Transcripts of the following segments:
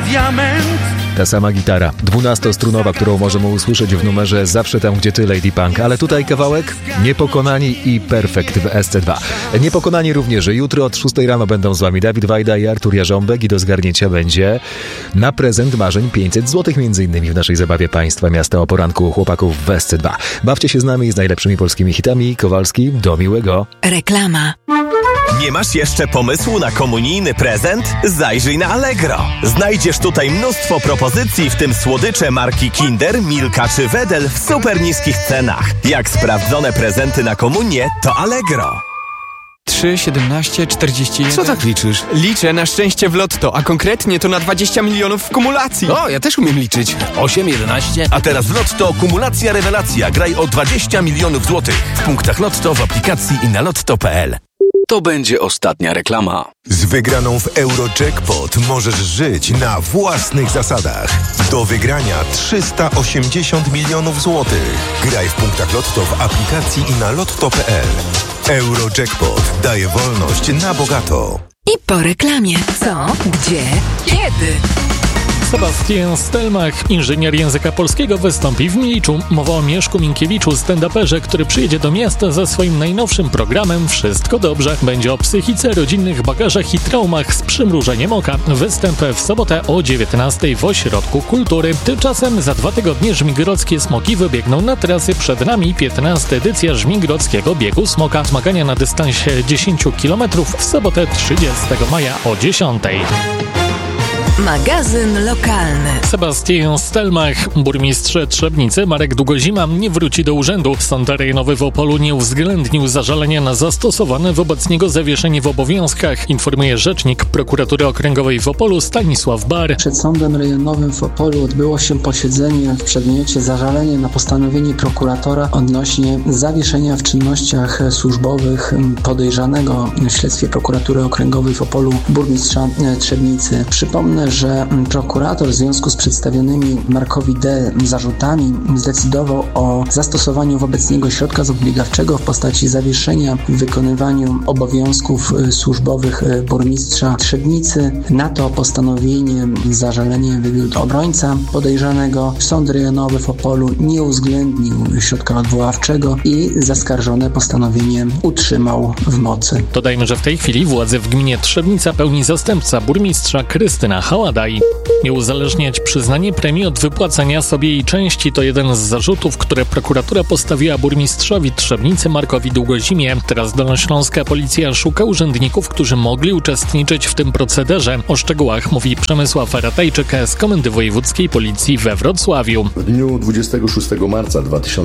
diament. Ta sama gitara, 12-strunowa, którą możemy usłyszeć w numerze Zawsze tam, gdzie ty, Lady Punk. Ale tutaj kawałek Niepokonani i Perfekt w SC2. Niepokonani również jutro od 6 rano będą z wami Dawid Wajda i Artur Jarząbek i do zgarnięcia będzie na prezent marzeń 500 zł m.in. w naszej zabawie Państwa Miasta o poranku chłopaków w SC2. Bawcie się z nami z najlepszymi polskimi hitami. Kowalski, do miłego. Reklama. Nie masz jeszcze pomysłu na komunijny prezent? Zajrzyj na Allegro. Znajdziesz tutaj mnóstwo propozycji, w tym słodycze marki Kinder, Milka czy Wedel w super niskich cenach. Jak sprawdzone prezenty na komunię, to Allegro. 3, 17, 41... Co tak liczysz? Liczę na szczęście w lotto, a konkretnie to na 20 milionów w kumulacji. O, ja też umiem liczyć. 8, 11... A teraz w Lotto kumulacja rewelacja. Graj o 20 milionów złotych. W punktach Lotto, w aplikacji i na lotto.pl. To będzie ostatnia reklama. Z wygraną w Eurojackpot możesz żyć na własnych zasadach. Do wygrania 380 milionów złotych. Graj w punktach Lotto, w aplikacji i na lotto.pl. Eurojackpot daje wolność na bogato. I po reklamie. Co? Gdzie? Kiedy? Sebastian Stelmach, inżynier języka polskiego, wystąpi w Miliczu. Mowa o Mieszku Minkiewiczu, stand-uperze, który przyjedzie do miasta ze swoim najnowszym programem Wszystko dobrze. Będzie o psychice, rodzinnych bagażach i traumach z przymrużeniem oka. Występ w sobotę o 19:00 w Ośrodku Kultury. Tymczasem za 2 tygodnie żmigrodzkie smoki wybiegną na trasy. Przed nami 15. edycja Żmigrodzkiego Biegu Smoka. Zmagania na dystansie 10 km w sobotę 30 maja o 10:00. Magazyn lokalny. Sebastian Stelmach, burmistrz Trzebnicy Marek Długozima nie wróci do urzędu. Sąd rejonowy w Opolu nie uwzględnił zażalenia na zastosowane wobec niego zawieszenie w obowiązkach, informuje rzecznik Prokuratury Okręgowej w Opolu Stanisław Bar. Przed Sądem Rejonowym w Opolu odbyło się posiedzenie w przedmiocie zażalenie na postanowienie prokuratora odnośnie zawieszenia w czynnościach służbowych podejrzanego w śledztwie Prokuratury Okręgowej w Opolu burmistrza Trzebnicy. Przypomnę, że prokurator w związku z przedstawionymi Markowi D. zarzutami zdecydował o zastosowaniu wobec niego środka zapobiegawczego w postaci zawieszenia w wykonywaniu obowiązków służbowych burmistrza Trzebnicy. Na to postanowienie zażalenie wywiódł obrońca podejrzanego. Sąd rejonowy w Opolu nie uwzględnił środka odwoławczego i zaskarżone postanowienie utrzymał w mocy. Dodajmy, że w tej chwili władzę w gminie Trzebnica pełni zastępca burmistrza Krystyna Haładaj. Nie uzależniać przyznanie premii od wypłacania sobie jej części to jeden z zarzutów, które prokuratura postawiła burmistrzowi Trzebnicy Markowi Długozimie. Teraz dolnośląska policja szuka urzędników, którzy mogli uczestniczyć w tym procederze. O szczegółach mówi Przemysław Ratajczyk z Komendy Wojewódzkiej Policji we Wrocławiu. W dniu 26 marca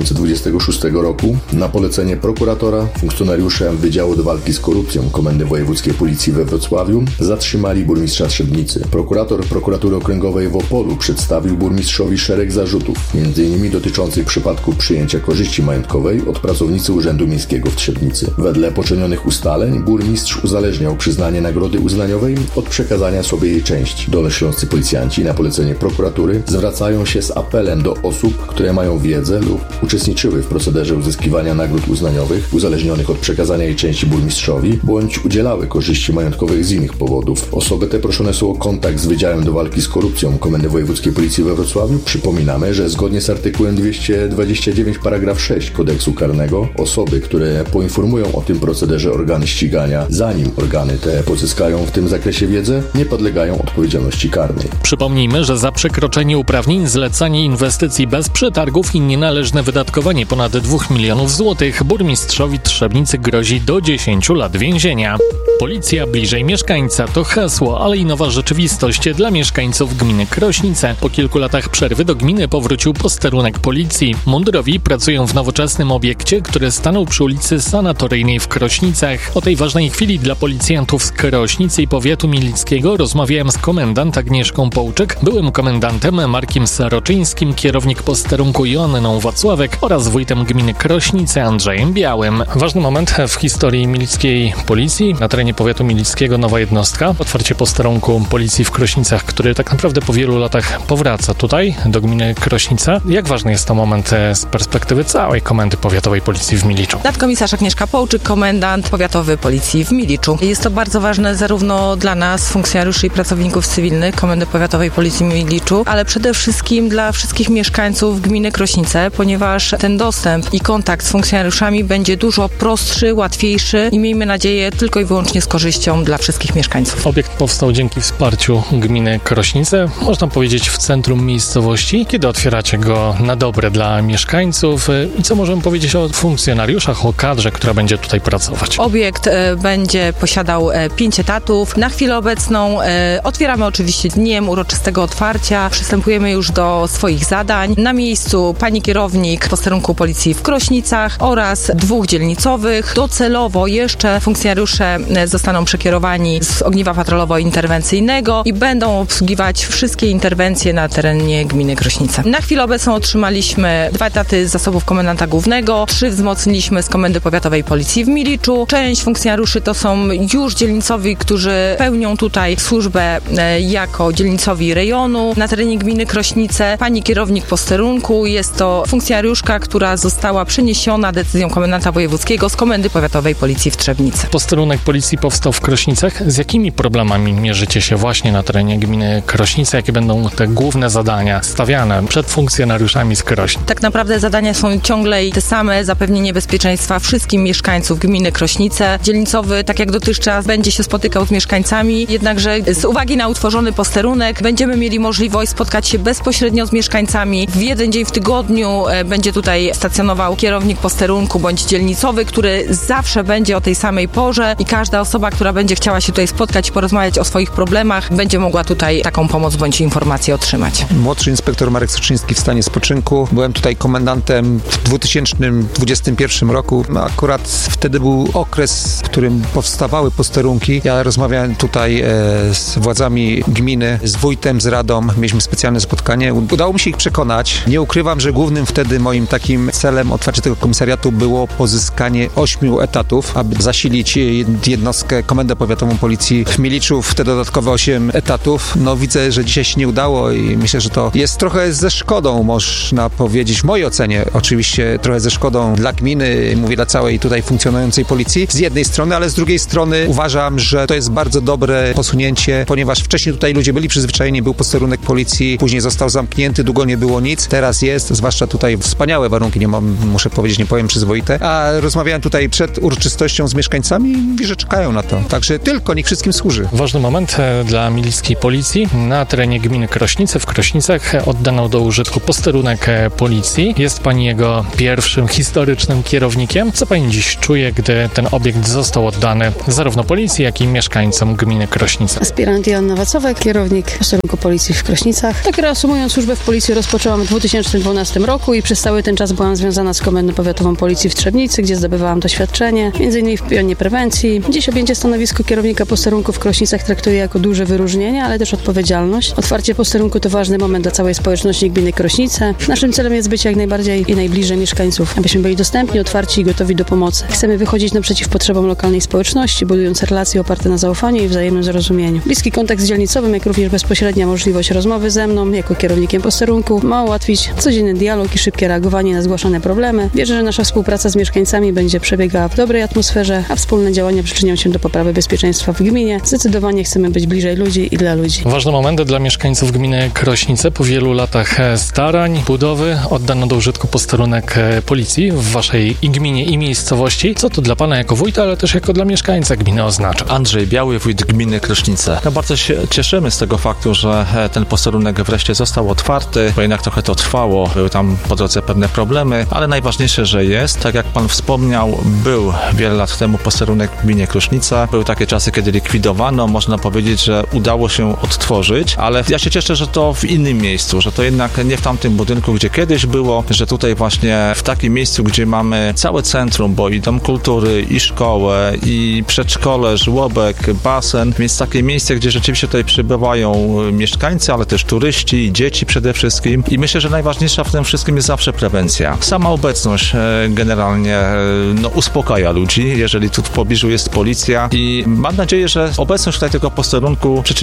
2026 roku na polecenie prokuratora funkcjonariusze Wydziału do Walki z Korupcją Komendy Wojewódzkiej Policji we Wrocławiu zatrzymali burmistrza Trzebnicy. Prokurator Prokuratury Okręgowej w Opolu przedstawił burmistrzowi szereg zarzutów, m.in. dotyczących przypadku przyjęcia korzyści majątkowej od pracownicy Urzędu Miejskiego w Trzebnicy. Wedle poczynionych ustaleń burmistrz uzależniał przyznanie nagrody uznaniowej od przekazania sobie jej części. Dolnośląscy policjanci na polecenie prokuratury zwracają się z apelem do osób, które mają wiedzę lub uczestniczyły w procederze uzyskiwania nagród uznaniowych uzależnionych od przekazania jej części burmistrzowi, bądź udzielały korzyści majątkowych z innych powodów. Osoby te proszone są o kontakt z Wydziałem do Walki z Korupcją Komendy Wojewódzkiej Policji we Wrocławiu. Przypominamy, że zgodnie z artykułem 229 paragraf 6 Kodeksu Karnego osoby, które poinformują o tym procederze organy ścigania, zanim organy te pozyskają w tym zakresie wiedzę, nie podlegają odpowiedzialności karnej. Przypomnijmy, że za przekroczenie uprawnień, zlecanie inwestycji bez przetargów i nienależne wydatkowanie ponad 2 milionów złotych burmistrzowi Trzebnicy grozi do 10 lat więzienia. Policja bliżej mieszkańca to hasło, ale i nowa rzeczywistość dla mieszkańców gminy Krośnice. Po kilku latach przerwy do gminy powrócił posterunek policji. Mundurowi pracują w nowoczesnym obiekcie, który stanął przy ulicy Sanatoryjnej w Krośnicach. O tej ważnej chwili dla policjantów z Krośnicy i powiatu milickiego rozmawiałem z komendant Agnieszką Połczyk, byłym komendantem Markiem Saroczyńskim, kierownik posterunku Joanną Wacławek oraz wójtem gminy Krośnice Andrzejem Białym. Ważny moment w historii milickiej policji. Na terenie powiatu milickiego nowa jednostka. Otwarcie posterunku policji w Krośnicach Krośnicach, który tak naprawdę po wielu latach powraca tutaj do gminy Krośnice. Jak ważny jest to moment z perspektywy całej Komendy Powiatowej Policji w Miliczu? Nadkomisarz Agnieszka Połczyk, komendant powiatowy Policji w Miliczu. Jest to bardzo ważne zarówno dla nas, funkcjonariuszy i pracowników cywilnych Komendy Powiatowej Policji w Miliczu, ale przede wszystkim dla wszystkich mieszkańców gminy Krośnice, ponieważ ten dostęp i kontakt z funkcjonariuszami będzie dużo prostszy, łatwiejszy i miejmy nadzieję tylko i wyłącznie z korzyścią dla wszystkich mieszkańców. Obiekt powstał dzięki wsparciu gminy Krośnice, można powiedzieć w centrum miejscowości. Kiedy otwieracie go na dobre dla mieszkańców i co możemy powiedzieć o funkcjonariuszach, o kadrze, która będzie tutaj pracować? Obiekt będzie posiadał 5 etatów. Na chwilę obecną otwieramy oczywiście dniem uroczystego otwarcia. Przystępujemy już do swoich zadań. Na miejscu pani kierownik posterunku Policji w Krośnicach oraz 2 dzielnicowych. Docelowo jeszcze funkcjonariusze zostaną przekierowani z ogniwa patrolowo-interwencyjnego i będą obsługiwać wszystkie interwencje na terenie gminy Krośnice. Na chwilę obecną otrzymaliśmy 2 etaty z zasobów komendanta głównego, 3 wzmocniliśmy z Komendy Powiatowej Policji w Miliczu. Część funkcjonariuszy to są już dzielnicowi, którzy pełnią tutaj służbę jako dzielnicowi rejonu na terenie gminy Krośnice. Pani kierownik posterunku jest to funkcjonariuszka, która została przeniesiona decyzją komendanta wojewódzkiego z Komendy Powiatowej Policji w Trzebnicy. Posterunek policji powstał w Krośnicach. Z jakimi problemami mierzycie się właśnie na terenie gminy Krośnice? Jakie będą te główne zadania stawiane przed funkcjonariuszami z Krośnic? Tak naprawdę zadania są ciągle te same. Zapewnienie bezpieczeństwa wszystkim mieszkańców gminy Krośnice. Dzielnicowy, tak jak dotychczas, będzie się spotykał z mieszkańcami, jednakże z uwagi na utworzony posterunek będziemy mieli możliwość spotkać się bezpośrednio z mieszkańcami. W jeden dzień w tygodniu będzie tutaj stacjonował kierownik posterunku bądź dzielnicowy, który zawsze będzie o tej samej porze i każda osoba, która będzie chciała się tutaj spotkać i porozmawiać o swoich problemach, będzie mogła tutaj taką pomoc bądź informację otrzymać. Młodszy inspektor Marek Soczyński w stanie spoczynku. Byłem tutaj komendantem w 2021 roku. Akurat wtedy był okres, w którym powstawały posterunki. Ja rozmawiałem tutaj z władzami gminy, z wójtem, z radą. Mieliśmy specjalne spotkanie. Udało mi się ich przekonać. Nie ukrywam, że głównym wtedy moim takim celem otwarcia tego komisariatu było pozyskanie 8 etatów, aby zasilić jednostkę Komendę Powiatową Policji w Miliczu w te dodatkowe 8 etatów. No widzę, że dzisiaj się nie udało i myślę, że to jest trochę ze szkodą, można powiedzieć, w mojej ocenie, oczywiście trochę ze szkodą dla gminy, mówię dla całej tutaj funkcjonującej policji z jednej strony, ale z drugiej strony uważam, że to jest bardzo dobre posunięcie, ponieważ wcześniej tutaj ludzie byli przyzwyczajeni, był posterunek policji, później został zamknięty, długo nie było nic, teraz jest, zwłaszcza tutaj wspaniałe warunki, muszę powiedzieć, nie powiem przyzwoite, a rozmawiałem tutaj przed uroczystością z mieszkańcami i mówi, że czekają na to, także tylko niech wszystkim służy. Ważny moment dla milickiej policji. Na terenie gminy Krośnice w Krośnicach oddano do użytku posterunek policji. Jest pani jego pierwszym historycznym kierownikiem. Co pani dziś czuje, gdy ten obiekt został oddany zarówno policji, jak i mieszkańcom gminy Krośnice? Aspirant Joanna Wacowek, kierownik posterunku policji w Krośnicach. Tak reasumując, służbę w policji rozpoczęłam w 2012 roku i przez cały ten czas byłam związana z Komendą Powiatową Policji w Trzebnicy, gdzie zdobywałam doświadczenie, m.in. w pionie prewencji. Dziś objęcie stanowisko kierownika posterunku w Krośnicach traktuję jako duże wyróżnienie, ale też odpowiedzialność. Otwarcie posterunku to ważny moment dla całej społeczności gminy Krośnice. Naszym celem jest być jak najbardziej i najbliżej mieszkańców, abyśmy byli dostępni, otwarci i gotowi do pomocy. Chcemy wychodzić naprzeciw potrzebom lokalnej społeczności, budując relacje oparte na zaufaniu i wzajemnym zrozumieniu. Bliski kontakt z dzielnicowym, jak również bezpośrednia możliwość rozmowy ze mną, jako kierownikiem posterunku, ma ułatwić codzienny dialog i szybkie reagowanie na zgłaszane problemy. Wierzę, że nasza współpraca z mieszkańcami będzie przebiegała w dobrej atmosferze, a wspólne działania przyczynią się do poprawy bezpieczeństwa w gminie. Zdecydowanie chcemy być bliżej ludzi i dla ludzi. Ważny moment dla mieszkańców gminy Krośnice. Po wielu latach starań, budowy oddano do użytku posterunek policji w waszej i gminie i miejscowości. Co to dla pana jako wójta, ale też jako dla mieszkańca gminy oznacza? Andrzej Biały, wójt gminy Krośnice. No bardzo się cieszymy z tego faktu, że ten posterunek wreszcie został otwarty, bo jednak trochę to trwało. Były tam po drodze pewne problemy, ale najważniejsze, że jest. Tak jak pan wspomniał, był wiele lat temu posterunek w gminie Krośnica. Były takie czasy, kiedy likwidowano. Można powiedzieć, że udało się odtworzyć, ale ja się cieszę, że to w innym miejscu, że to jednak nie w tamtym budynku, gdzie kiedyś było, że tutaj właśnie w takim miejscu, gdzie mamy całe centrum, bo i dom kultury, i szkołę, i przedszkole, żłobek, basen, więc takie miejsce, gdzie rzeczywiście tutaj przybywają mieszkańcy, ale też turyści i dzieci przede wszystkim. I myślę, że najważniejsza w tym wszystkim jest zawsze prewencja. Sama obecność generalnie uspokaja ludzi, jeżeli tu w pobliżu jest policja i mam nadzieję, że obecność tutaj tego posterunku przyczyni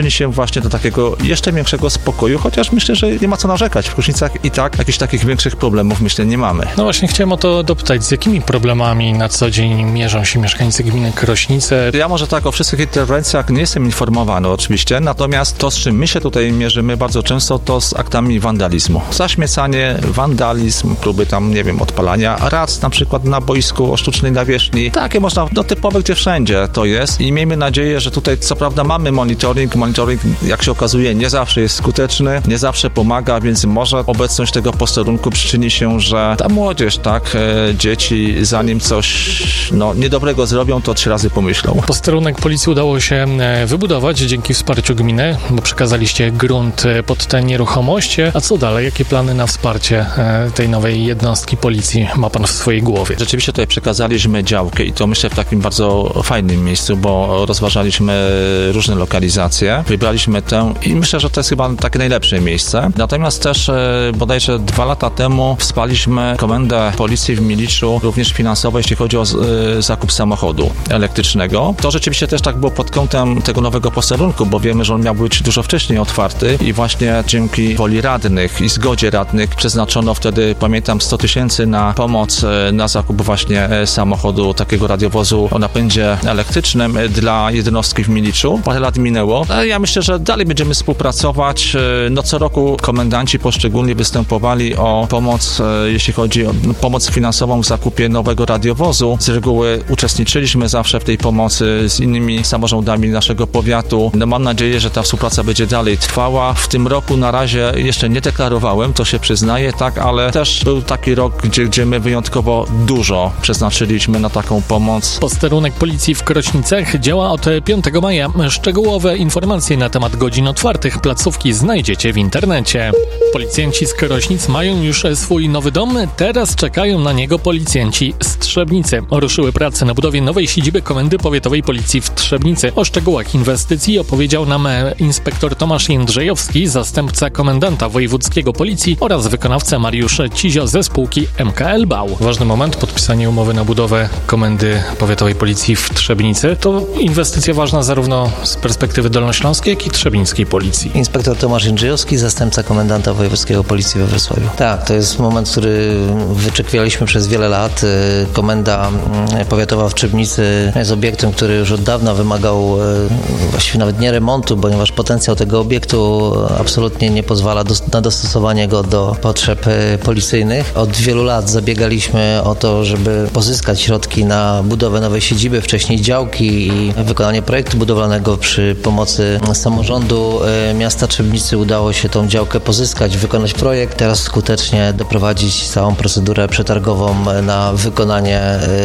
przyczyni się właśnie do takiego jeszcze większego spokoju, chociaż myślę, że nie ma co narzekać. W Krośnicach i tak jakichś takich większych problemów, myślę, nie mamy. No właśnie chciałem o to dopytać, z jakimi problemami na co dzień mierzą się mieszkańcy gminy Krośnice? Ja może tak o wszystkich interwencjach nie jestem informowany oczywiście, natomiast to, z czym my się tutaj mierzymy bardzo często, to z aktami wandalizmu. Zaśmiecanie, wandalizm, próby tam, nie wiem, odpalania rac na przykład na boisku o sztucznej nawierzchni. Takie można, typowe, gdzie wszędzie to jest i miejmy nadzieję, że tutaj co prawda mamy monitoring, jak się okazuje, nie zawsze jest skuteczny, nie zawsze pomaga, więc może obecność tego posterunku przyczyni się, że ta młodzież, tak, dzieci, zanim coś niedobrego zrobią, to 3 razy pomyślą. Posterunek policji udało się wybudować dzięki wsparciu gminy, bo przekazaliście grunt pod tę nieruchomość. A co dalej? Jakie plany na wsparcie tej nowej jednostki policji ma pan w swojej głowie? Rzeczywiście tutaj przekazaliśmy działkę i to myślę w takim bardzo fajnym miejscu, bo rozważaliśmy różne lokalizacje, wybraliśmy tę i myślę, że to jest chyba takie najlepsze miejsce. Natomiast też bodajże 2 lata temu wsparliśmy komendę policji w Miliczu również finansowo, jeśli chodzi o zakup samochodu elektrycznego. To rzeczywiście też tak było pod kątem tego nowego posterunku, bo wiemy, że on miał być dużo wcześniej otwarty i właśnie dzięki woli radnych i zgodzie radnych przeznaczono wtedy, pamiętam, 100 000 na pomoc na zakup właśnie samochodu, takiego radiowozu o napędzie elektrycznym dla jednostki w Miliczu. Parę lat minęło. Ja myślę, że dalej będziemy współpracować. Co roku komendanci poszczególnie występowali o pomoc, jeśli chodzi o pomoc finansową w zakupie nowego radiowozu. Z reguły uczestniczyliśmy zawsze w tej pomocy z innymi samorządami naszego powiatu. Mam nadzieję, że ta współpraca będzie dalej trwała. W tym roku na razie jeszcze nie deklarowałem, to się przyznaję, tak, ale też był taki rok, gdzie my wyjątkowo dużo przeznaczyliśmy na taką pomoc. Posterunek policji w Krośnicach działa od 5 maja. Szczegółowe informacje na temat godzin otwartych placówki znajdziecie w internecie. Policjanci z Krośnic mają już swój nowy dom, teraz czekają na niego policjanci z Trzebnicy. Ruszyły prace na budowie nowej siedziby Komendy Powiatowej Policji w Trzebnicy. O szczegółach inwestycji opowiedział nam inspektor Tomasz Jędrzejowski, zastępca komendanta wojewódzkiego policji oraz wykonawca Mariusz Cizio ze spółki MKL BAU. Ważny moment, podpisanie umowy na budowę Komendy Powiatowej Policji w Trzebnicy. To inwestycja ważna zarówno z perspektywy dolnośląskiej, jak i trzebnińskiej policji. Inspektor Tomasz Jędrzejowski, zastępca komendanta wojewódzkiego policji we Wrocławiu. Tak, to jest moment, który wyczekiwaliśmy przez wiele lat. Komenda powiatowa w Trzebnicy jest obiektem, który już od dawna wymagał właściwie nawet nie remontu, ponieważ potencjał tego obiektu absolutnie nie pozwala na dostosowanie go do potrzeb policyjnych. Od wielu lat zabiegaliśmy o to, żeby pozyskać środki na budowę nowej siedziby, wcześniej działki i wykonanie projektu budowlanego przy pomocy samorządu miasta Trzebnicy. Udało się tą działkę pozyskać, wykonać projekt, teraz skutecznie doprowadzić całą procedurę przetargową na wykonanie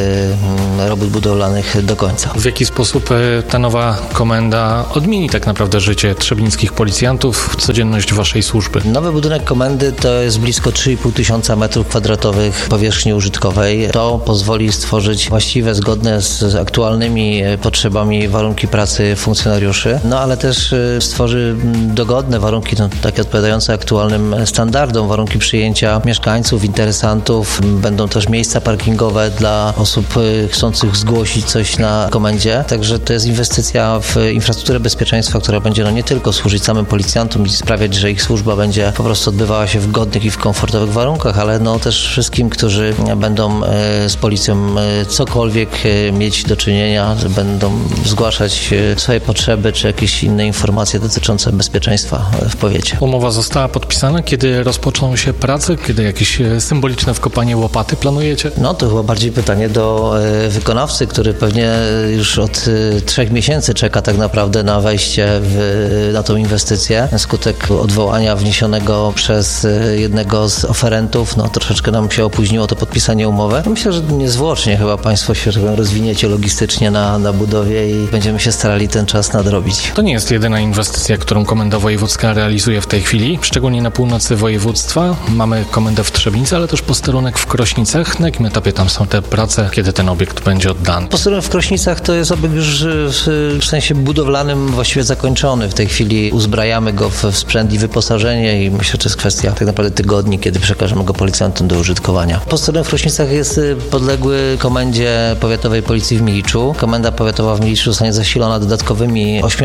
robót budowlanych do końca. W jaki sposób ta nowa komenda odmieni tak naprawdę życie trzebnińskich policjantów, codzienność waszej służby? Nowy budynek komendy to jest blisko 3,5 tysiąca m2 powierzchni użytkowej. To pozwoli stworzyć właściwe, zgodne z aktualnymi potrzebami warunki pracy funkcjonariuszy, ale też stworzy dogodne warunki, takie odpowiadające aktualnym standardom, warunki przyjęcia mieszkańców, interesantów. Będą też miejsca parkingowe dla osób chcących zgłosić coś na komendzie. Także to jest inwestycja w infrastrukturę bezpieczeństwa, która będzie nie tylko służyć samym policjantom i sprawiać, że ich służba będzie po prostu odbywała się w godnych i w komfortowych warunkach, ale też wszystkim, którzy będą z policją cokolwiek mieć do czynienia, będą zgłaszać swoje potrzeby czy jakieś inne informacje dotyczące bezpieczeństwa w powiecie. Umowa została podpisana. Kiedy rozpoczną się prace? Kiedy jakieś symboliczne wkopanie łopaty planujecie? To chyba bardziej pytanie do wykonawcy, który pewnie już od 3 miesięcy czeka tak naprawdę na wejście na tą inwestycję. Skutek odwołania wniesionego przez jednego z oferentów, troszeczkę nam się opóźniło to podpisanie umowy. Myślę, że niezwłocznie chyba Państwo się rozwiniecie logistycznie na budowie i będziemy się starali ten czas nadrobić. To nie jest jedyna inwestycja, którą Komenda Wojewódzka realizuje w tej chwili, szczególnie na północy województwa. Mamy komendę w Trzebnicy, ale też posterunek w Krośnicach. Na jakim etapie tam są te prace? Kiedy ten obiekt będzie oddany? Posterunek w Krośnicach to jest obiekt już w sensie budowlanym właściwie zakończony. W tej chwili uzbrajamy go w sprzęt i wyposażenie i myślę, że to jest kwestia tak naprawdę tygodni, kiedy przekażemy go policjantom do użytkowania. Posterunek w Krośnicach jest podległy Komendzie Powiatowej Policji w Miliczu. Komenda Powiatowa w Miliczu zostanie zasilona dodatkowymi 8 etatami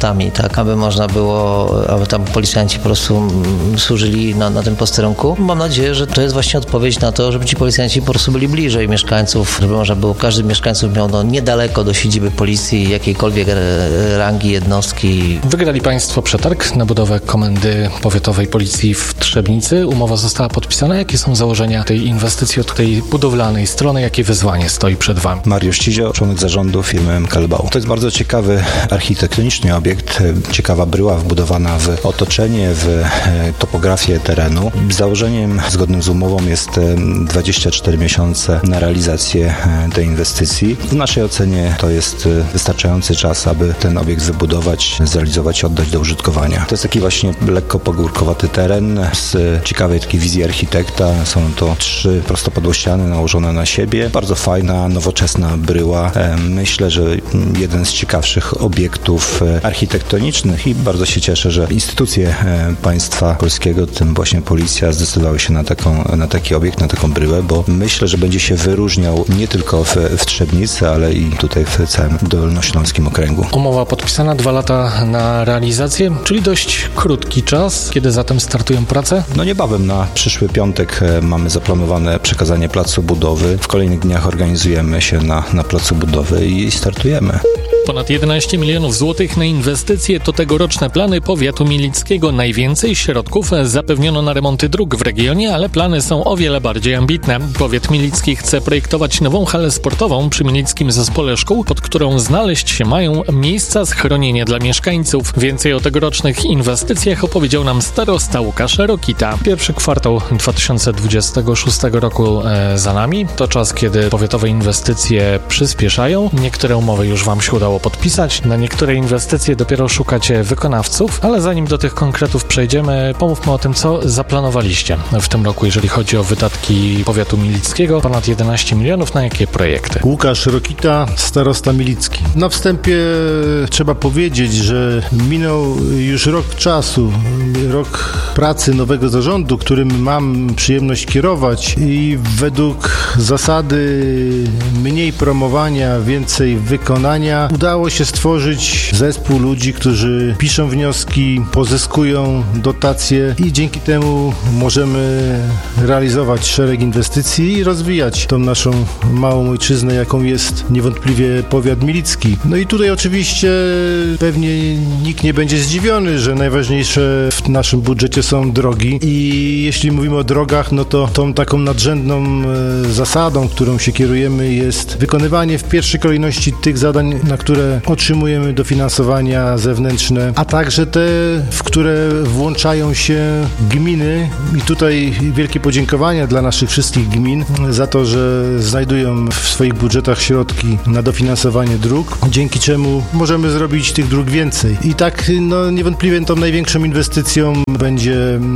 posterunczami, tak, aby można było, aby tam policjanci po prostu służyli na tym posterunku. Mam nadzieję, że to jest właśnie odpowiedź na to, żeby ci policjanci po prostu byli bliżej mieszkańców, żeby można było, każdy mieszkańców miał niedaleko do siedziby policji, jakiejkolwiek rangi jednostki. Wygrali Państwo przetarg na budowę Komendy Powiatowej Policji w Trzebnicy. Umowa została podpisana. Jakie są założenia tej inwestycji od tej budowlanej strony? Jakie wyzwanie stoi przed Wami? Mariusz Cizio, członek zarządu firmy Kalbał. To jest bardzo ciekawy architektonicznie obiekt, ciekawa bryła wbudowana w otoczenie, w topografię terenu. Założeniem zgodnym z umową jest 24 miesiące na realizację tej inwestycji. W naszej ocenie to jest wystarczający czas, aby ten obiekt wybudować, zrealizować i oddać do użytkowania. To jest taki właśnie lekko pagórkowaty teren z ciekawej takiej wizji architekta. Są to 3 prostopadłościany nałożone na siebie. Bardzo fajna, nowoczesna bryła. Myślę, że jeden z ciekawszych obiektów architektonicznych i bardzo się cieszę, że instytucje państwa polskiego, w tym właśnie policja, zdecydowały się na taki obiekt, na taką bryłę, bo myślę, że będzie się wyróżniał nie tylko w Trzebnicy, ale i tutaj w całym dolnośląskim okręgu. Umowa podpisana, 2 lata na realizację, czyli dość krótki czas. Kiedy zatem startują prace? No niebawem, na przyszły piątek mamy zaplanowane przekazanie placu budowy. W kolejnych dniach organizujemy się na placu budowy i startujemy. Ponad 11 milionów złotych na inwestycje to tegoroczne plany powiatu milickiego. Najwięcej środków zapewniono na remonty dróg w regionie, ale plany są o wiele bardziej ambitne. Powiat milicki chce projektować nową halę sportową przy Milickim Zespole Szkół, pod którą znaleźć się mają miejsca schronienia dla mieszkańców. Więcej o tegorocznych inwestycjach opowiedział nam starosta Łukasz Rokita. Pierwszy kwartał 2026 roku za nami. To czas, kiedy powiatowe inwestycje przyspieszają. Niektóre umowy już Wam się udało podpisać. Na niektóre inwestycje dopiero szukacie wykonawców, ale zanim do tych konkretów przejdziemy, pomówmy o tym, co zaplanowaliście w tym roku, jeżeli chodzi o wydatki powiatu milickiego. Ponad 11 milionów, na jakie projekty? Łukasz Rokita, starosta milicki. Na wstępie trzeba powiedzieć, że minął już rok czasu, rok pracy nowego zarządu, którym mam przyjemność kierować i według zasady mniej promowania, więcej wykonania udało się stworzyć zespół ludzi, którzy piszą wnioski, pozyskują dotacje i dzięki temu możemy realizować szereg inwestycji i rozwijać tą naszą małą ojczyznę, jaką jest niewątpliwie powiat milicki. No i tutaj oczywiście pewnie nikt nie będzie zdziwiony, że najważniejsze w naszym budżecie są drogi i jeśli mówimy o drogach, no to tą taką nadrzędną zasadą, którą się kierujemy, jest wykonywanie w pierwszej kolejności tych zadań, na które otrzymujemy dofinansowania zewnętrzne, a także te, w które włączają się gminy i tutaj wielkie podziękowania dla naszych wszystkich gmin za to, że znajdują w swoich budżetach środki na dofinansowanie dróg, dzięki czemu możemy zrobić tych dróg więcej. I tak no, niewątpliwie tą największą inwestycją będzie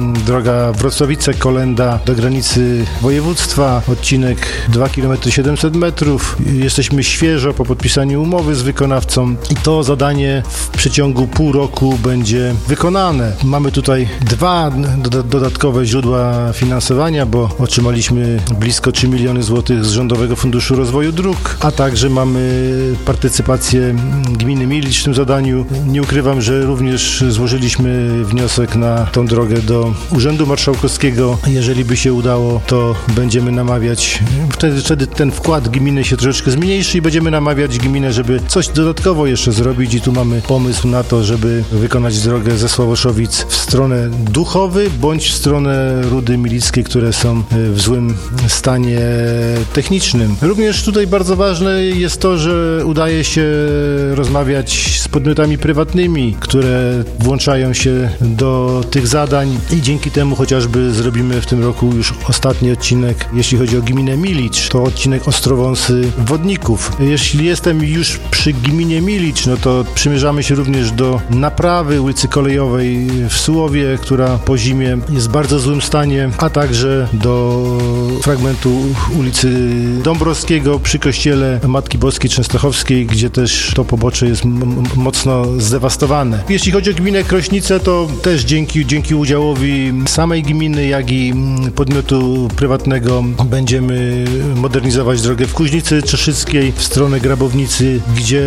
droga Wrocławice-Kolenda do granicy województwa, odcinek 2 km 700 metrów. Jesteśmy świeżo po podpisaniu umowy z wykonawcą i to zadanie w przeciągu pół roku będzie wykonane. Mamy tutaj 2 dodatkowe źródła finansowania, bo otrzymaliśmy blisko 3 miliony złotych z Rządowego Funduszu Rozwoju Dróg, a także mamy partycypację gminy Milicz w tym zadaniu. Nie ukrywam, że również złożyliśmy wniosek na tą drogę do Urzędu Marszałkowskiego. Jeżeli by się udało, to będziemy namawiać, wtedy ten wkład gminy się troszeczkę zmniejszy i będziemy namawiać gminę, żeby coś dodatkowo jeszcze zrobić i tu mamy pomysł na to, żeby wykonać drogę ze Sławoszowic w stronę Duchowy bądź w stronę Rudy Milickiej, które są w złym stanie technicznym. Również tutaj bardzo ważne jest to, że udaje się rozmawiać z podmiotami prywatnymi, które włączają się do tych zadań i dzięki temu chociażby zrobimy w tym roku już ostatni odcinek, jeśli chodzi o gminę Milicz, to odcinek Ostrowąsy-Wodników. Jeśli jestem już przy gminie Milicz, no to przymierzamy się również do naprawy ulicy Kolejowej w Sułowie, która po zimie jest w bardzo złym stanie, a także do fragmentu ulicy Dąbrowskiego przy kościele Matki Boskiej Częstochowskiej, gdzie też to pobocze jest mocno zdewastowane. Jeśli chodzi o gminę Krośnice, to też dzięki współudziałowi samej gminy, jak i podmiotu prywatnego będziemy modernizować drogę w Kuźnicy Czeszyckiej w stronę Grabownicy, gdzie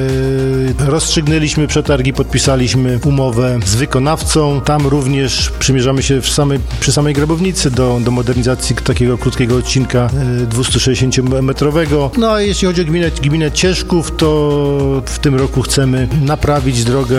rozstrzygnęliśmy przetargi, podpisaliśmy umowę z wykonawcą. Tam również przymierzamy się przy samej Grabownicy do modernizacji takiego krótkiego odcinka 260-metrowego. No a jeśli chodzi o gminę Cieszków, to w tym roku chcemy naprawić drogę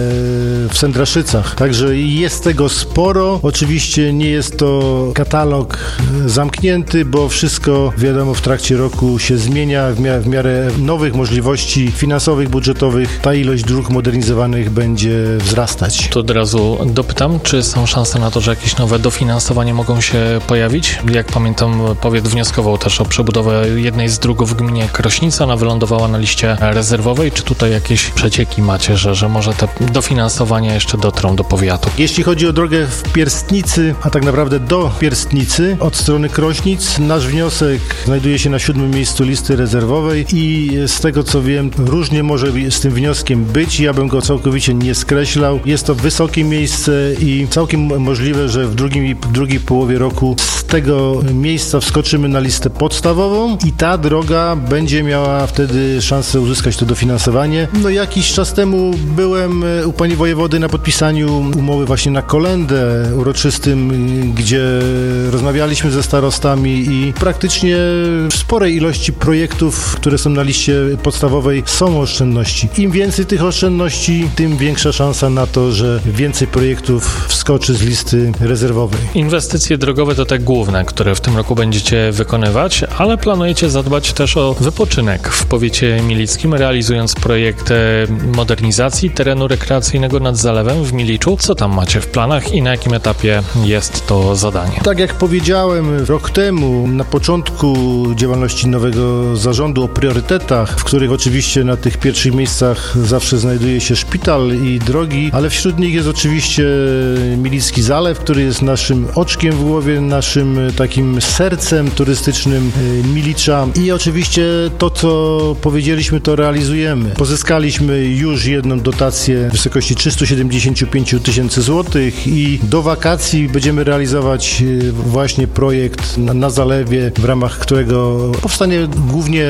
w Sędraszycach. Także jest tego sporo. Oczywiście nie jest to katalog zamknięty, bo wszystko, wiadomo, w trakcie roku się zmienia. W miarę nowych możliwości finansowych, budżetowych ta ilość dróg modernizowanych będzie wzrastać. To od razu dopytam, czy są szanse na to, że jakieś nowe dofinansowanie mogą się pojawić? Jak pamiętam, powiat wnioskował też o przebudowę jednej z dróg w gminie Krośnica. Ona wylądowała na liście rezerwowej. Czy tutaj jakieś przecieki macie, że może te dofinansowania jeszcze dotrą do powiatu? Jeśli chodzi o drogę w Pierstnicy, a tak naprawdę do Pierstnicy od strony Krośnic, nasz wniosek znajduje się na 7. miejscu listy rezerwowej i z tego co wiem, różnie może z tym wnioskiem być. Ja bym go całkowicie nie skreślał. Jest to wysokie miejsce i całkiem możliwe, że w drugiej połowie roku z tego miejsca wskoczymy na listę podstawową i ta droga będzie miała wtedy szansę uzyskać to dofinansowanie. No jakiś czas temu byłem u pani wojewody na podpisaniu umowy właśnie na kolędę uroczystym, gdzie rozmawialiśmy ze starostami i praktycznie w sporej ilości projektów, które są na liście podstawowej, są oszczędności. Im więcej tych oszczędności, tym większa szansa na to, że więcej projektów wskoczy z listy rezerwowej. Inwestycje drogowe to te główne, które w tym roku będziecie wykonywać, ale planujecie zadbać też o wypoczynek w powiecie milickim, realizując projekt modernizacji terenu rekreacyjnego nad zalewem w Miliczu. Co tam macie w planach i na jakim etapie jest to zadanie? Tak jak powiedziałem rok temu, na początku działalności nowego zarządu o priorytetach, w których oczywiście na tych pierwszych miejscach zawsze znajduje się szpital i drogi, ale wśród nich jest oczywiście Milicki Zalew, który jest naszym oczkiem w głowie, naszym takim sercem turystycznym Milicza i oczywiście to, co powiedzieliśmy, to realizujemy. Pozyskaliśmy już jedną dotację w wysokości 375 tysięcy złotych i do wakacji będziemy realizować właśnie projekt na zalewie, w ramach którego powstanie głównie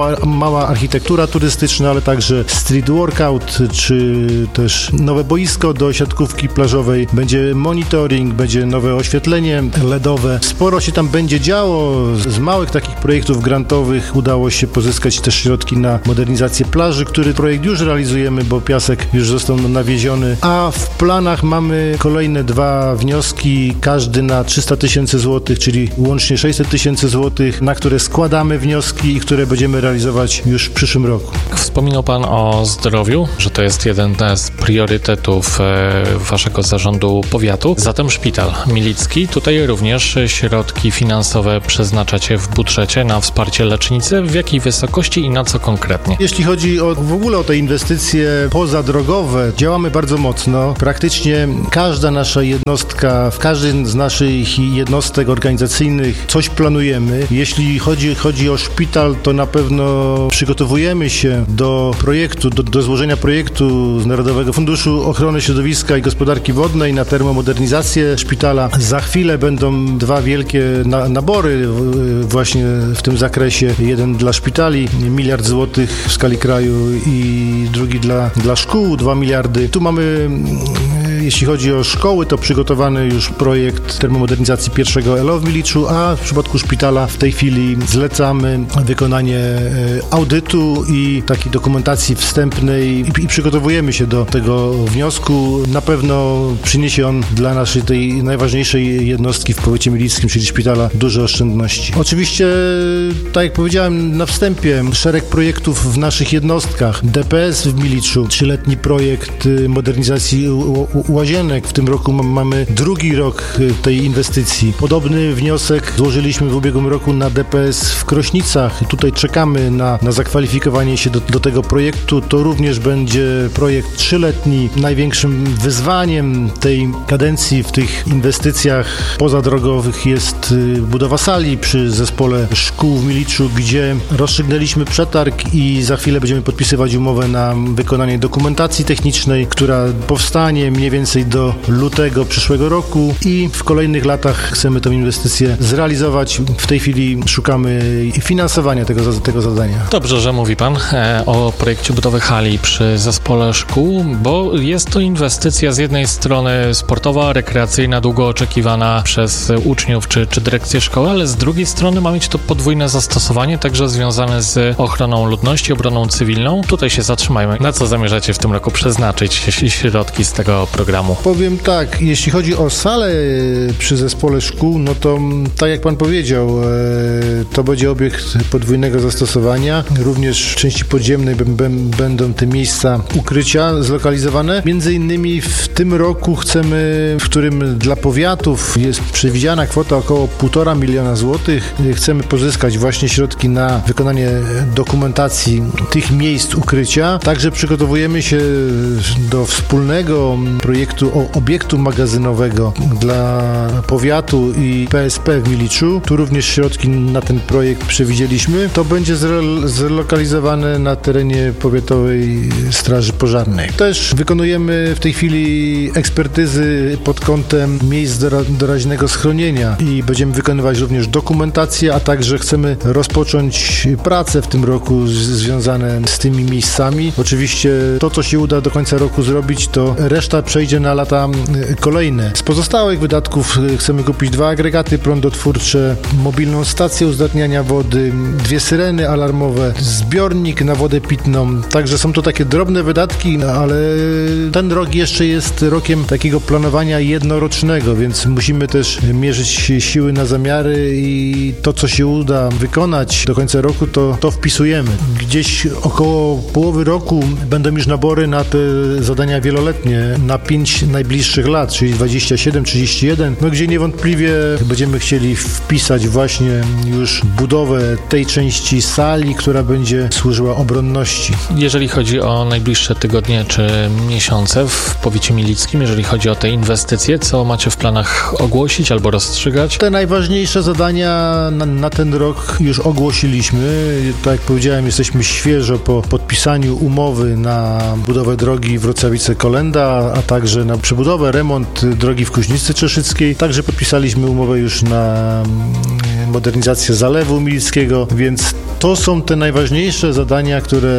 mała architektura turystyczna, ale także street workout, czy też nowe boisko do siatkówki plażowej, będzie monitoring, będzie nowe oświetlenie LEDowe. Sporo się tam będzie działo. Z małych takich projektów grantowych udało się pozyskać też środki na modernizację plaży, który projekt już realizujemy, bo piasek już został nawieziony, a w planach mamy kolejne 2 wnioski, każdy na 300 tysięcy złotych, czyli łącznie 600 tysięcy złotych, na które składamy wnioski i które będziemy realizować już w przyszłym roku. Wspominał Pan o zdrowiu, że to jest jeden z priorytetów Waszego zarządu powiatu. Zatem szpital milicki. Tutaj również środki finansowe przeznaczacie w budżecie na wsparcie lecznicy. W jakiej wysokości i na co konkretnie? Jeśli chodzi w ogóle o te inwestycje pozadrogowe, działamy bardzo mocno. Praktycznie każda nasza jednostka, w każdym z naszych jednostek organizacyjnych coś planujemy. Jeśli chodzi o szpital, to na pewno przygotowujemy się do projektu, do złożenia projektu z Narodowego Funduszu Ochrony Środowiska i Gospodarki Wodnej na termomodernizację szpitala. Za chwilę będą 2 wielkie nabory właśnie w tym zakresie. Jeden dla szpitali, 1 miliard złotych w skali kraju i drugi dla szkół, 2 miliardy. Tu mamy, jeśli chodzi o szkoły, to przygotowany już projekt termomodernizacji pierwszego ELO w Miliczu, a w przypadku szpitala w tej chwili zlecamy wykonanie audytu i takiej dokumentacji wstępnej i przygotowujemy się do tego wniosku. Na pewno przyniesie on dla naszej tej najważniejszej jednostki w powiecie milickim, czyli szpitala, duże oszczędności. Oczywiście, tak jak powiedziałem na wstępie, szereg projektów w naszych jednostkach. DPS w Miliczu, 3-letni projekt modernizacji łazienek. W tym roku mamy 2. rok tej inwestycji. Podobny wniosek złożyliśmy w ubiegłym roku na DPS w Krośnicach. Tutaj czekamy na zakwalifikowanie się do tego projektu. To również będzie projekt 3-letni. Największym wyzwaniem tej kadencji w tych inwestycjach pozadrogowych jest budowa sali przy zespole szkół w Miliczu, gdzie rozstrzygnęliśmy przetarg i za chwilę będziemy podpisywać umowę na wykonanie dokumentacji technicznej, która powstanie mniej więcej więcej do lutego przyszłego roku i w kolejnych latach chcemy tę inwestycję zrealizować. W tej chwili szukamy finansowania tego zadania. Dobrze, że mówi Pan o projekcie budowy hali przy zespole szkół, bo jest to inwestycja z jednej strony sportowa, rekreacyjna, długo oczekiwana przez uczniów czy dyrekcję szkoły, ale z drugiej strony ma mieć to podwójne zastosowanie, także związane z ochroną ludności, obroną cywilną. Tutaj się zatrzymajmy. Na co zamierzacie w tym roku przeznaczyć środki z tego programu? Powiem tak, jeśli chodzi o salę przy zespole szkół, no to tak jak Pan powiedział, to będzie obiekt podwójnego zastosowania. Również w części podziemnej będą te miejsca ukrycia zlokalizowane. Między innymi w tym roku chcemy, w którym dla powiatów jest przewidziana kwota około 1,5 miliona złotych. Chcemy pozyskać właśnie środki na wykonanie dokumentacji tych miejsc ukrycia. Także przygotowujemy się do wspólnego projektu obiektu magazynowego dla powiatu i PSP w Miliczu. Tu również środki na ten projekt przewidzieliśmy. To będzie zlokalizowane na terenie Powiatowej Straży Pożarnej. Też wykonujemy w tej chwili ekspertyzy pod kątem miejsc doraźnego schronienia i będziemy wykonywać również dokumentację, a także chcemy rozpocząć prace w tym roku związane z tymi miejscami. Oczywiście to, co się uda do końca roku zrobić, to reszta przejdzie na lata kolejne. Z pozostałych wydatków chcemy kupić 2 agregaty prądotwórcze, mobilną stację uzdatniania wody, 2 syreny alarmowe, zbiornik na wodę pitną. Także są to takie drobne wydatki, ale ten rok jeszcze jest rokiem takiego planowania jednorocznego, więc musimy też mierzyć siły na zamiary i to, co się uda wykonać do końca roku, to wpisujemy. Gdzieś około połowy roku będą już nabory na te zadania wieloletnie, na 5 najbliższych lat, czyli 27-31, gdzie niewątpliwie będziemy chcieli wpisać właśnie już budowę tej części sali, która będzie służyła obronności. Jeżeli chodzi o najbliższe tygodnie czy miesiące w powiecie milickim, jeżeli chodzi o te inwestycje, co macie w planach ogłosić albo rozstrzygać? Te najważniejsze zadania na ten rok już ogłosiliśmy. Tak jak powiedziałem, jesteśmy świeżo po podpisaniu umowy na budowę drogi Wrocławice-Kolenda, a także na przebudowę, remont drogi w Kuźnicy Czeszyckiej. Także podpisaliśmy umowę już na modernizację Zalewu Milickiego, więc to są te najważniejsze zadania, które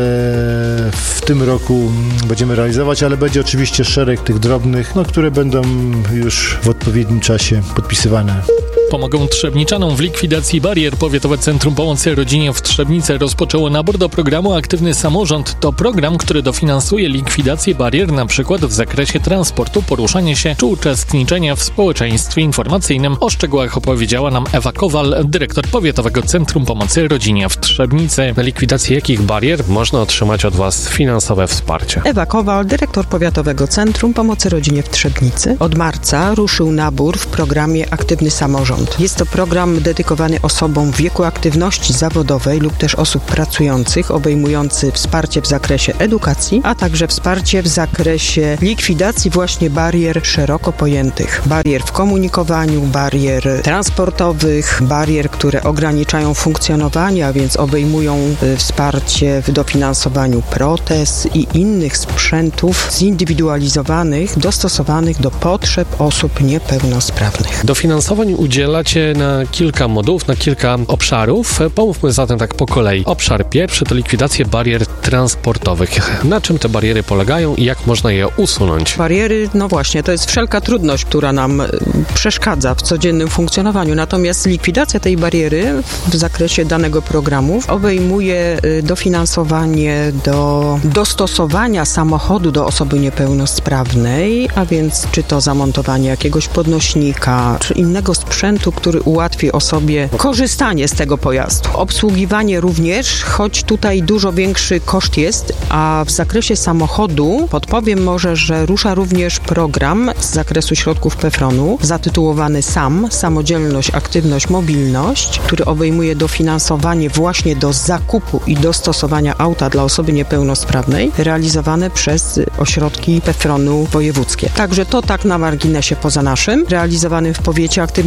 w tym roku będziemy realizować, ale będzie oczywiście szereg tych drobnych, które będą już w odpowiednim czasie podpisywane. Pomogą Trzebniczanom w likwidacji barier. Powiatowe Centrum Pomocy Rodzinie w Trzebnicy rozpoczęło nabór do programu Aktywny Samorząd. To program, który dofinansuje likwidację barier, na przykład w zakresie transportu, poruszania się czy uczestniczenia w społeczeństwie informacyjnym. O szczegółach opowiedziała nam Ewa Kowal, dyrektor Powiatowego Centrum Pomocy Rodzinie w Trzebnicy. Na likwidację jakich barier można otrzymać od Was finansowe wsparcie? Ewa Kowal, dyrektor Powiatowego Centrum Pomocy Rodzinie w Trzebnicy. Od marca ruszył nabór w programie Aktywny Samorząd. Jest to program dedykowany osobom w wieku aktywności zawodowej lub też osób pracujących, obejmujący wsparcie w zakresie edukacji, a także wsparcie w zakresie likwidacji właśnie barier szeroko pojętych. Barier w komunikowaniu, barier transportowych, barier, które ograniczają funkcjonowanie, a więc obejmują wsparcie w dofinansowaniu protez i innych sprzętów zindywidualizowanych, dostosowanych do potrzeb osób niepełnosprawnych. Dofinansowań udzielacie na kilka modułów, na kilka obszarów. Pomówmy zatem tak po kolei. Obszar pierwszy to likwidacja barier transportowych. Na czym te bariery polegają i jak można je usunąć? Bariery, no właśnie, to jest wszelka trudność, która nam przeszkadza w codziennym funkcjonowaniu. Natomiast likwidacja tej bariery w zakresie danego programu obejmuje dofinansowanie do dostosowania samochodu do osoby niepełnosprawnej, a więc czy to zamontowanie jakiegoś podnośnika, czy innego sprzętu, który ułatwi osobie korzystanie z tego pojazdu. Obsługiwanie również, choć tutaj dużo większy koszt jest, a w zakresie samochodu podpowiem może, że rusza również program z zakresu środków PFRON-u zatytułowany SAM, Samodzielność, Aktywność, Mobilność, który obejmuje dofinansowanie właśnie do zakupu i dostosowania auta dla osoby niepełnosprawnej realizowane przez ośrodki PFRON-u wojewódzkie. Także to tak na marginesie poza naszym, realizowanym w powiecie aktywnym samorządem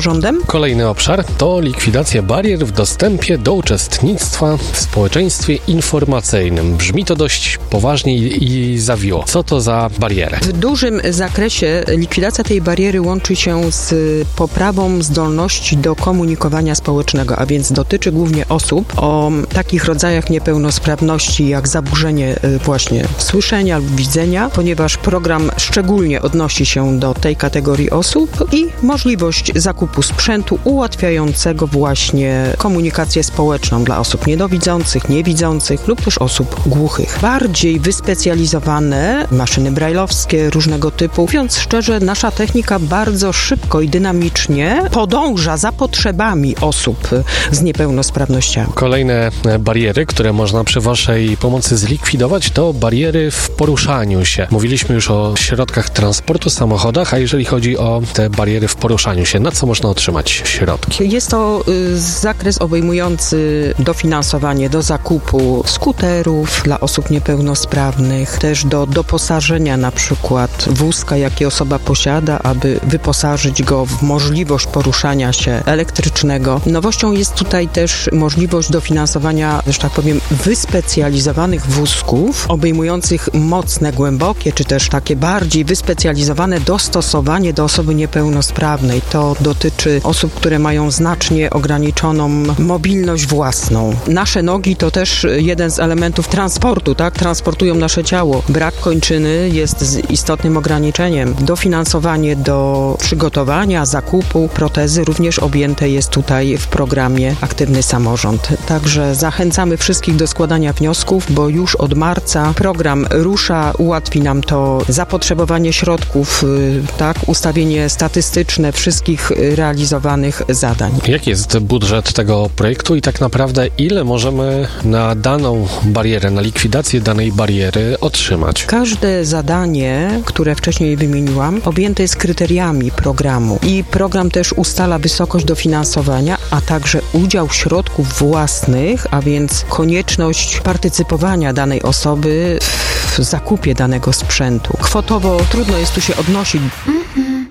samorządem. Kolejny obszar to likwidacja barier w dostępie do uczestnictwa w społeczeństwie informacyjnym. Brzmi to dość poważnie i zawiło. Co to za bariery? W dużym zakresie likwidacja tej bariery łączy się z poprawą zdolności do komunikowania społecznego, a więc dotyczy głównie osób o takich rodzajach niepełnosprawności jak zaburzenie właśnie słyszenia lub widzenia, ponieważ program szczególnie odnosi się do tej kategorii osób i możliwość zakupu sprzętu ułatwiającego właśnie komunikację społeczną dla osób niedowidzących, niewidzących lub też osób głuchych. Bardziej wyspecjalizowane maszyny brajlowskie różnego typu. Mówiąc szczerze, nasza technika bardzo szybko i dynamicznie podąża za potrzebami osób z niepełnosprawnościami. Kolejne bariery, które można przy waszej pomocy zlikwidować, to bariery w poruszaniu się. Mówiliśmy już o środkach transportu, samochodach, a jeżeli chodzi o te bariery w poruszaniu się, na co można otrzymać środki? Jest to zakres obejmujący dofinansowanie do zakupu skuterów dla osób niepełnosprawnych, też do doposażenia na przykład wózka, jaki osoba posiada, aby wyposażyć go w możliwość poruszania się elektrycznego. Nowością jest tutaj też możliwość dofinansowania, że tak powiem, wyspecjalizowanych wózków, obejmujących mocne, głębokie, czy też takie bardziej wyspecjalizowane dostosowanie do osoby niepełnosprawnej. To dotyczy osób, które mają znacznie ograniczoną mobilność własną. Nasze nogi to też jeden z elementów transportu, tak? Transportują nasze ciało. Brak kończyny jest istotnym ograniczeniem. Dofinansowanie do przygotowania, zakupu protezy również objęte jest tutaj w programie Aktywny Samorząd. Także zachęcamy wszystkich do składania wniosków, bo już od marca program rusza, ułatwi nam to zapotrzebowanie środków, tak, ustawienie statystyczne wszystkich realizowanych zadań. Jaki jest budżet tego projektu i tak naprawdę ile możemy na daną barierę, na likwidację danej bariery otrzymać? Każde zadanie, które wcześniej wymieniłam, objęte jest kryteriami programu i program też ustala wysokość dofinansowania, a także udział środków własnych, a więc konieczność partycypowania danej osoby w zakupie danego sprzętu. Kwotowo trudno jest tu się odnosić